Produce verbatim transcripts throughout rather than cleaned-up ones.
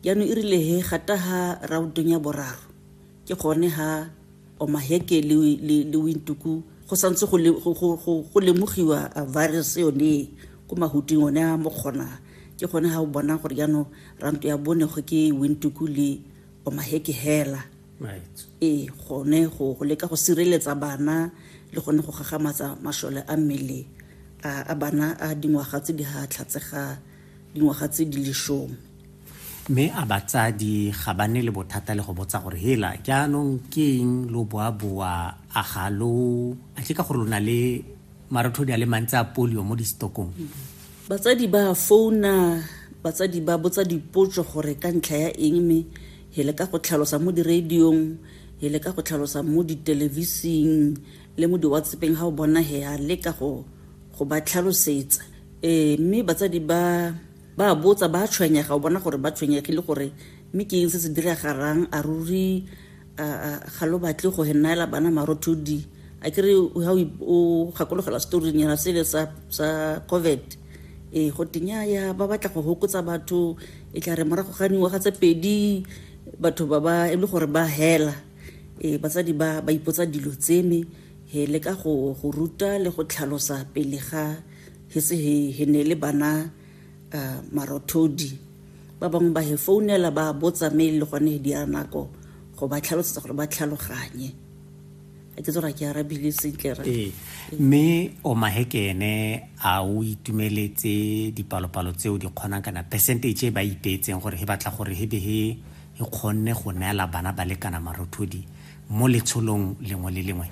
yano e rile he gata ha rautong ya boraro ke gone ha Omaheke le le, le Windhoek go santse go go go lemogiwa a virus yone ko mahuting one a mo gona ke gone ha o bona gore yano ranto ya bone go ke Windhoek le Omaheke hela right e gone go go leka go sireletsa bana le gone go gagamatsa mashole a mmele a bana a dingwaga tse di ha tlhatsega dingwaga tse di leshome. Me a batsadi ga bane le bothata le go botsa gore hela jaanong ke eng lo boaboa a galo a ke ka gore lona le marothodi a le mantsi a polio mo di stokong. Batsadi ba founa batsadi ba botsa dipotso gore ka ntlha ya eng me hele ka go tlhalosa mo di radiong hele ka go tlhalosa mo di televising le mo di WhatsAppeng ha o bona he a le ka go go ba tlhalosetsa eh mme batsadi ba ba botsa ba tshwenya ga o bona gore ba tshwenyegile gore mme ke eng se se dira garang a ruri a ga lo batle go henela bana marothodi a kere ha o gakologela story nyana se le sa sa COVID e go tinya ya ba batla go hokotsa batho e tla re morago ga nngwe ga tse pedi batho ba ba e le gore ba hela e batsadi ba ba ipotsa dilo tseme he le ka go go ruta le go tlhalosa pele ga he se he ne le bana Uh, marothodi ba bangwe ba he founela ba botsa mail le gone di nako go ba tlhalosetsa gore ba tlhaloganye a ke tsora ke arabile sentle eh me Omaheke ene a o itumeletse dipalopalo tseo di kgonang kana percentage e ba ipetseng gore he batla gore he be he e kgonne go neela bana ba le kana marothodi mo letsholong lengwe le lengwe.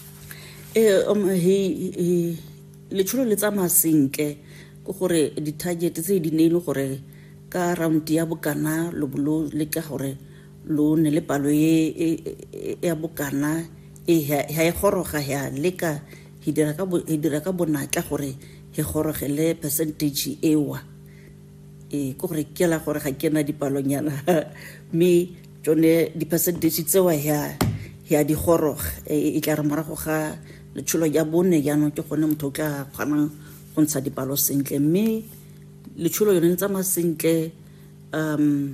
eh um he le tsholo le tsamaya sentle go gore di target tse di neile gore ka round ya bokana lo bolo le ka gore lo ne le palo e ya bokana e ha e goroga ya le ka hidira ka hidira ka bonatla gore he gorogele percentage ewa e go re ke la gore ga kena dipalonyana me tsone di percentage tsewa ya ya di goroga e tla re morago ga le tsholo ya bone ya no ke gone motho ka kgona go ntsha dipalo sentle mme le tsholo yone tsa masentle um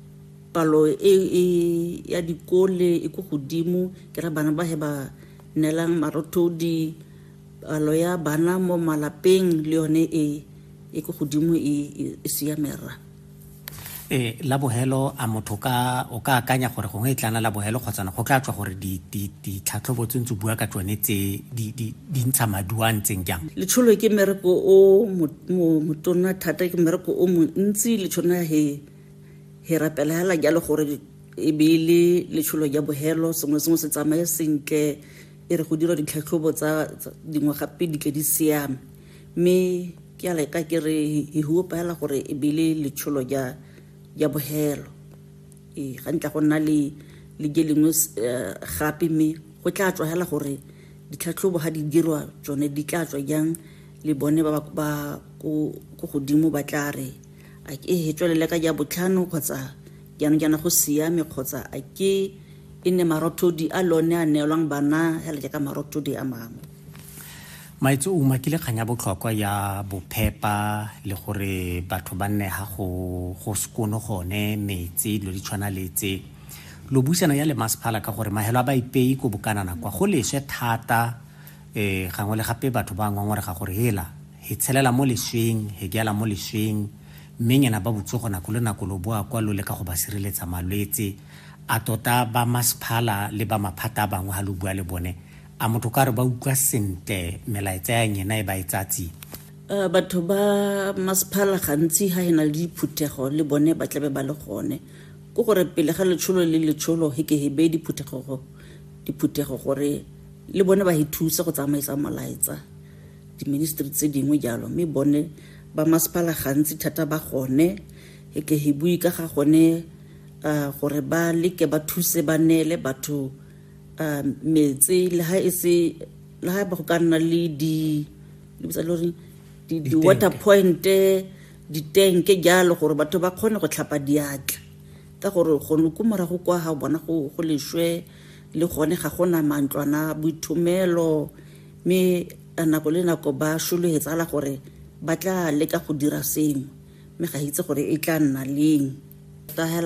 palo e ya dikole e go godimo ke ra bana ba he ba nelang marothodi palo ya bana mo malapeng le yone e e go godimo e siamera. eh la bohelo a motho ka o ka akanya gore go ngetlana la bohelo khotsana go tla tswa gore di di di tlhatlhobo tse bua ka tsone tse di di di ntsha maduang tseng jang le tsholo ke mereko o motona thata ke mereko o montsi le tshona he he rapela la jalo gore e bile le tsholo ya bohelo sengwe sengwe se tsamaye sentle e re go dira ditlhatlhobo tsa dingwe gape di ke di siame me ke a le ka ke re e huopela gore e bile le tsholo ya ya bohelo e ga ntla go nna le le gelengwe gape me go tla tswa hela gore ditlhatlhobo ha di dirwa tsone di tla tswa jang le bone ba ba go go godimo ba tla re a ke he tswelele ka ja botlhano kgotsa jana jana go siame kgotsa a ke ene marothodi a lone a neelwang bana hela ka marothodi a mangwe. Maitso o makile kganya botlhokwa ya bophepa le gore batho ba nne ha go go skono gone metsi lo di tshwana letse lo busana ya le masepala ka gore mahelo a ba ipei go bokanana kwa go leswe thata eh gangwe le gape batho ba ngwangwe ga gore hela he tshelela mo lesweng he gyala mo lesweng menyana ba botso gona go le nako lo boa kwa lo le ka go ba sireletsa malwetse a tota ba masepala le ba maphata bangwe ha lo bua le bone a motho ka re ba utlwa sentle melaetsa ya nyena e ba etsatsi uh, batho ba masepala gantsi ha ena le diphuthego le bone ba tlabe ba le gone go gore pele ga letsholo le letsholo he ke he be diphuthego diphuthego gore le bone ba hithusa go tsamaisa malaetsa di ministry tse dingwe jalo me bone ba masepala gantsi thata ba gone he ke he bui ka ga gone uh, gore ba leke ba thuse ba nele batho um metsi le ha ese le ha ba go ka nna le di le botsa lori di di water point di tanke jalo gore batho ba kgone go tlhapa diatla ka gore go no kumara go kwa ha bona go go leshwe le gone ga gona mantlwana boithomelo me nako le nako ba sholohetsa la gore ba tla leka go dira sengwe me ga itse gore e tla nna leng.